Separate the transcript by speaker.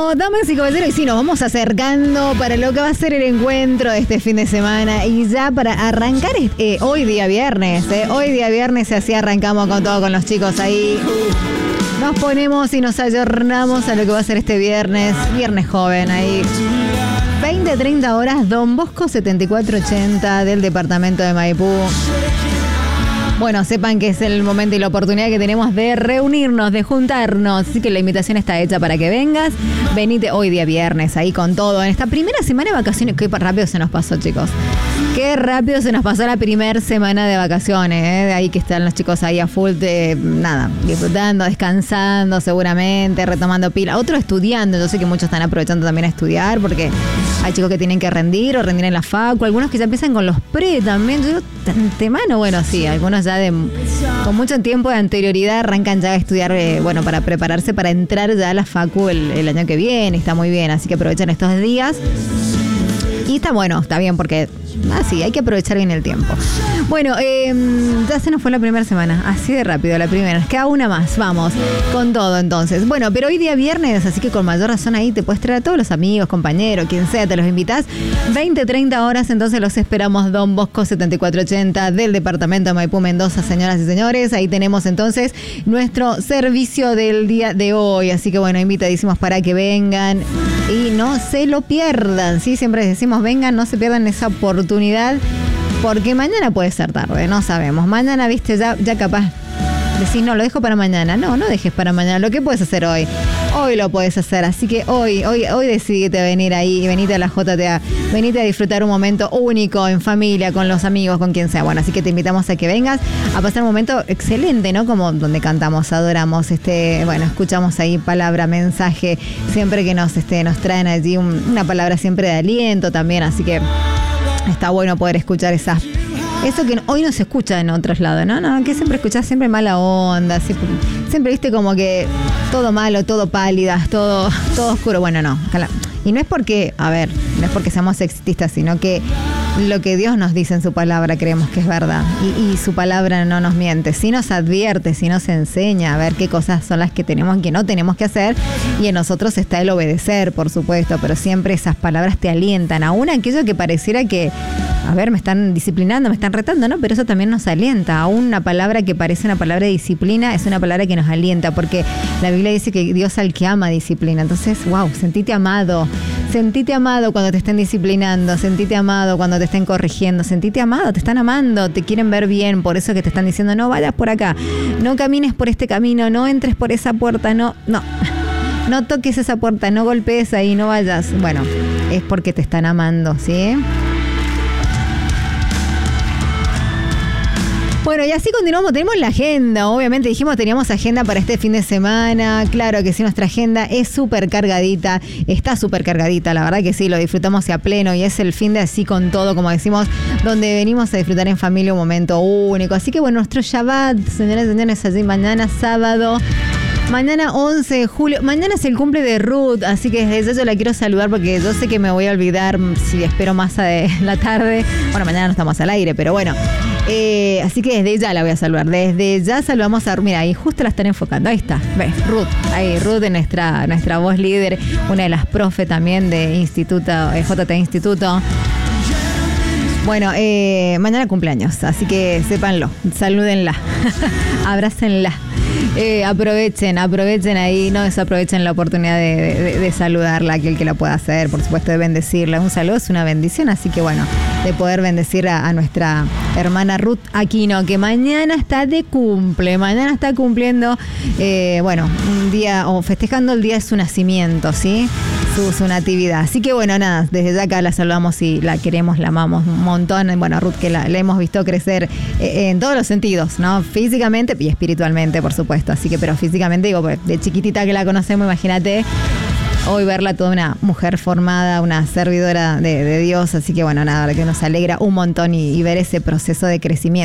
Speaker 1: Bueno, damas y caballeros, y sí, nos vamos acercando para lo que va a ser el encuentro de este fin de semana. Y ya para arrancar, hoy día viernes, así arrancamos con todo, con los chicos ahí. Nos ponemos y nos ayornamos a lo que va a ser este viernes joven ahí. 20-30 horas, Don Bosco 7480 del departamento de Maipú. Bueno, sepan que es el momento y la oportunidad que tenemos de reunirnos, de juntarnos. Así que la invitación está hecha para que vengas. Venite hoy día viernes, ahí con todo. En esta primera semana de vacaciones, qué rápido se nos pasó, chicos. Qué rápido se nos pasó la primera semana de vacaciones, De ahí que están los chicos ahí a full, disfrutando, descansando seguramente, retomando pila. Otros estudiando. Yo sé que muchos están aprovechando también a estudiar porque hay chicos que tienen que rendir o rendir en la facu. Algunos que ya empiezan con los pre también. Yo, de antemano, bueno, sí, algunos ya con mucho tiempo de anterioridad arrancan ya a estudiar, para prepararse para entrar ya a la facu el año que viene. Está muy bien, así que aprovechen estos días. Y está bueno, está bien porque sí, hay que aprovechar bien el tiempo. Bueno, ya se nos fue la primera semana, así de rápido la primera. Nos queda una más, vamos, con todo entonces. Bueno, pero hoy día viernes, así que con mayor razón ahí te puedes traer a todos los amigos, compañeros, quien sea, te los invitás. 20-30 horas, entonces los esperamos, Don Bosco 7480 del departamento de Maipú, Mendoza, señoras y señores. Ahí tenemos entonces nuestro servicio del día de hoy. Así que bueno, invitadísimos para que vengan y no se lo pierdan, ¿sí? Siempre decimos, vengan, no se pierdan esa oportunidad, porque mañana puede ser tarde, no sabemos. Mañana, viste, ya capaz decís, no, lo dejo para mañana. No dejes para mañana. Lo que puedes hacer hoy lo puedes hacer. Así que hoy decidite venir ahí y venite a la JTA. Venite a disfrutar un momento único en familia, con los amigos, con quien sea. Bueno, así que te invitamos a que vengas a pasar un momento excelente, ¿no? Como donde cantamos, adoramos, escuchamos ahí palabra, mensaje, siempre que nos traen allí una palabra siempre de aliento también. Así que está bueno poder escuchar eso que hoy no se escucha en otros lados, ¿no? Que siempre escuchás siempre mala onda, siempre viste como que todo malo, todo pálidas, todo oscuro. Bueno, no. Y no es porque seamos sexistas, sino que lo que Dios nos dice en su palabra creemos que es verdad. Y su palabra no nos miente. Sí nos advierte, sí nos enseña a ver qué cosas son las que tenemos y que no tenemos que hacer. Y en nosotros está el obedecer, por supuesto, pero siempre esas palabras te alientan. Aún aquello que pareciera que, me están disciplinando, me están retando, ¿no? Pero eso también nos alienta. Aún una palabra que parece una palabra de disciplina es una palabra que nos alienta, porque la Biblia dice que Dios al que ama disciplina. Entonces, sentite amado. Sentite amado cuando te estén disciplinando, sentite amado cuando te estén corrigiendo, sentite amado, te están amando, te quieren ver bien, por eso que te están diciendo, no vayas por acá, no camines por este camino, no entres por esa puerta, no toques esa puerta, no golpees ahí, no vayas. Bueno, es porque te están amando, ¿sí? Bueno, y así continuamos, tenemos la agenda, obviamente teníamos agenda para este fin de semana, claro que sí, nuestra agenda es súper cargadita, está súper cargadita, la verdad que sí, lo disfrutamos a pleno y es el fin de así con todo, como decimos, donde venimos a disfrutar en familia un momento único, así que bueno, nuestro Shabbat, señoras y señores, allí mañana sábado. Mañana 11 de julio, mañana es el cumple de Ruth, así que desde eso la quiero saludar porque yo sé que me voy a olvidar si espero más de la tarde. Bueno, mañana no estamos al aire, pero bueno. Así que desde ya la voy a saludar. Desde ya saludamos a Ruth. Mira, ahí justo la están enfocando. Ahí está, ves, Ruth. Ahí, Ruth, nuestra voz líder, una de las profe también de Instituto, JT Instituto. Bueno, mañana cumpleaños, así que sépanlo, salúdenla, abrácenla. Aprovechen ahí, no desaprovechen la oportunidad de saludarla, aquel que la pueda hacer, por supuesto, de bendecirla. Un saludo es una bendición, así que bueno, de poder bendecir a nuestra hermana Ruth Aquino, que mañana está de cumple, mañana está cumpliendo, un día, o festejando el día de su nacimiento, ¿sí? Su natividad. Así que bueno, nada, desde ya acá la saludamos y la queremos, la amamos un montón. Bueno, Ruth, que la hemos visto crecer en todos los sentidos, ¿no? Físicamente y espiritualmente, por supuesto. Así que, pero físicamente, digo, de chiquitita que la conocemos, imagínate, hoy verla toda una mujer formada, una servidora de Dios. Así que bueno, nada, que nos alegra un montón y ver ese proceso de crecimiento.